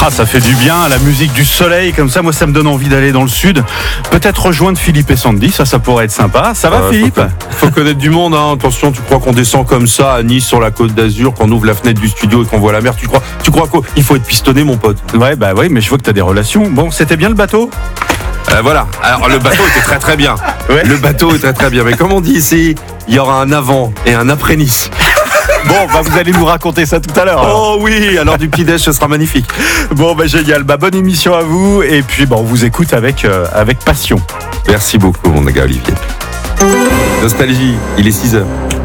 Ah, ça fait du bien, la musique du soleil, comme ça, moi ça me donne envie d'aller dans le sud. Peut-être rejoindre Philippe et Sandy, ça pourrait être sympa. Ça va Philippe? Faut connaître du monde, hein. Attention, tu crois qu'on descend comme ça à Nice sur la côte d'Azur, qu'on ouvre la fenêtre du studio et qu'on voit la mer, tu crois qu'il faut être pistonné, mon pote? Ouais, bah oui, mais je vois que t'as des relations. Bon, c'était bien le bateau? Voilà, alors le bateau était très très bien. Ouais. Le bateau est très très bien, mais comme on dit ici, il y aura un avant et un après Nice. Bon, bah vous allez nous raconter ça tout à l'heure. Oh oui, alors du petit déj, ce sera magnifique. Bon, bah génial, bah bonne émission à vous, et puis on vous écoute avec passion. Merci beaucoup, mon gars Olivier. Nostalgie, il est 6h.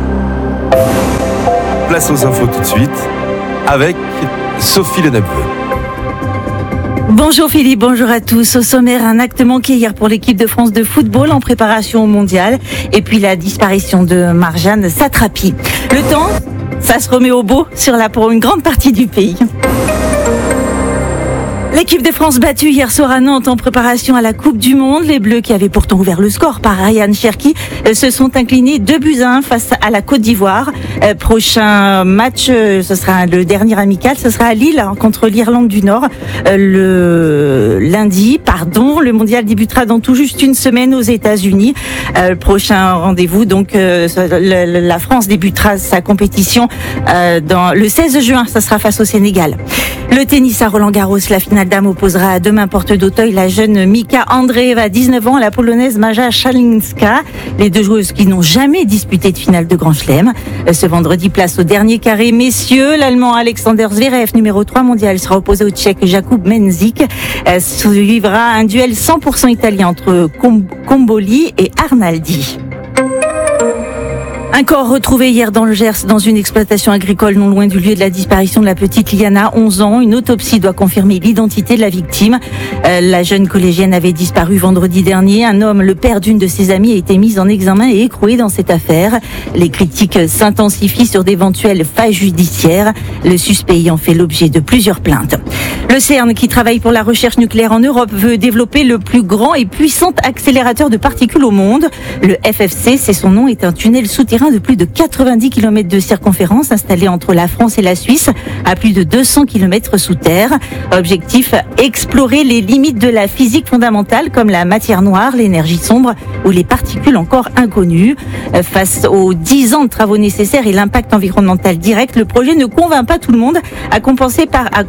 Place aux infos tout de suite, avec Sophie Le Naboué. Bonjour Philippe, bonjour à tous. Au sommaire, un acte manqué hier pour l'équipe de France de football en préparation au mondial. Et puis la disparition de Marjane Satrapi. Le temps, ça se remet au beau pour une grande partie du pays. L'équipe de France battue hier soir à Nantes en préparation à la Coupe du Monde. Les Bleus, qui avaient pourtant ouvert le score par Ryan Cherki, se sont inclinés 2-1 face à la Côte d'Ivoire. Prochain match, ce sera le dernier amical, ce sera à Lille contre l'Irlande du Nord le lundi. Le mondial débutera dans tout juste une semaine aux États-Unis. Prochain rendez-vous, donc la France débutera sa compétition dans le 16 juin. Ça sera face au Sénégal. Le tennis à Roland-Garros, la finale dame opposera demain porte d'Auteuil la jeune Mika Andreeva, 19 ans, à la polonaise Maja Szalinska. Les deux joueuses qui n'ont jamais disputé de finale de Grand Chelem. Ce vendredi, place au dernier carré messieurs. L'Allemand Alexander Zverev, numéro 3 mondial, sera opposé au Tchèque Jakub Menzik. Suivra un duel 100% italien entre Comboli et Arnaldi. Un corps retrouvé hier dans le Gers, dans une exploitation agricole non loin du lieu de la disparition de la petite Liana, 11 ans. Une autopsie doit confirmer l'identité de la victime. La jeune collégienne avait disparu vendredi dernier. Un homme, le père d'une de ses amies, a été mis en examen et écroué dans cette affaire. Les critiques s'intensifient sur d'éventuelles failles judiciaires, le suspect ayant fait l'objet de plusieurs plaintes. Le CERN, qui travaille pour la recherche nucléaire en Europe, veut développer le plus grand et puissant accélérateur de particules au monde. Le FFC, c'est son nom, est un tunnel souterrain de plus de 90 km de circonférence installé entre la France et la Suisse, à plus de 200 km sous terre. Objectif, explorer les limites de la physique fondamentale comme la matière noire, l'énergie sombre ou les particules encore inconnues. Face aux 10 ans de travaux nécessaires et l'impact environnemental direct, le projet ne convainc pas tout le monde, à commencer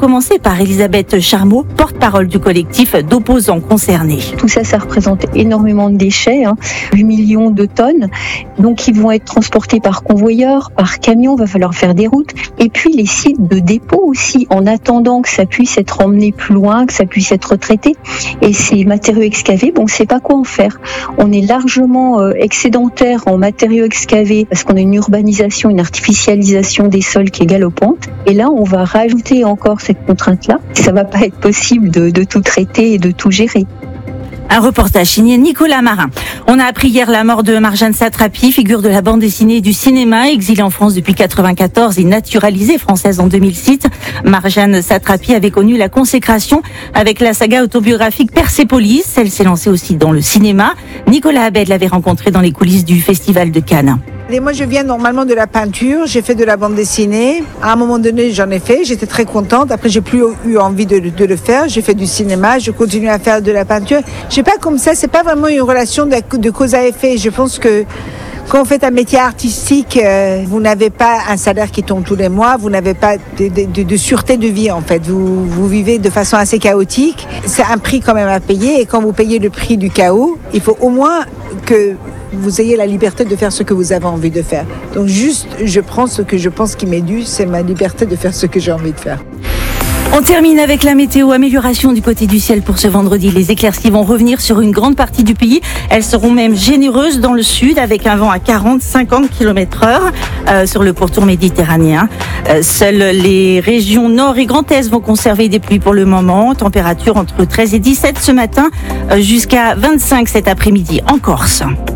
par Elisabeth Charmeau, porte-parole du collectif d'opposants concernés. Tout ça, ça représente énormément de déchets, 8 millions de tonnes, donc ils vont être transportés par convoyeur, par camion, va falloir faire des routes, et puis les sites de dépôt aussi, en attendant que ça puisse être emmené plus loin, que ça puisse être traité. Et ces matériaux excavés, on ne sait pas quoi en faire. On est largement excédentaire en matériaux excavés parce qu'on a une urbanisation, une artificialisation des sols qui est galopante. Et là, on va rajouter encore cette contrainte-là. Ça va pas être possible de tout traiter et de tout gérer. Un reportage signé Nicolas Marin. On a appris hier la mort de Marjane Satrapi, figure de la bande dessinée et du cinéma, exilée en France depuis 1994 et naturalisée française en 2006. Marjane Satrapi avait connu la consécration avec la saga autobiographique Persépolis. Elle s'est lancée aussi dans le cinéma. Nicolas Abed l'avait rencontrée dans les coulisses du Festival de Cannes. Et moi, je viens normalement de la peinture. J'ai fait de la bande dessinée. À un moment donné, j'en ai fait. J'étais très contente. Après, j'ai plus eu envie de le faire. J'ai fait du cinéma. Je continue à faire de la peinture. J'ai pas comme ça. C'est pas vraiment une relation de cause à effet. Je pense que quand vous faites un métier artistique, vous n'avez pas un salaire qui tombe tous les mois. Vous n'avez pas de sûreté de vie, en fait. Vous vivez de façon assez chaotique. C'est un prix quand même à payer. Et quand vous payez le prix du chaos, il faut au moins que vous ayez la liberté de faire ce que vous avez envie de faire. Donc juste, je prends ce que je pense qui m'est dû, c'est ma liberté de faire ce que j'ai envie de faire. On termine avec la météo. Amélioration du côté du ciel pour ce vendredi. Les éclaircies vont revenir sur une grande partie du pays. Elles seront même généreuses dans le sud avec un vent à 40-50 km/h sur le pourtour méditerranéen. Seules les régions nord et Grand Est vont conserver des pluies pour le moment. Température entre 13 et 17 ce matin jusqu'à 25 cet après-midi en Corse.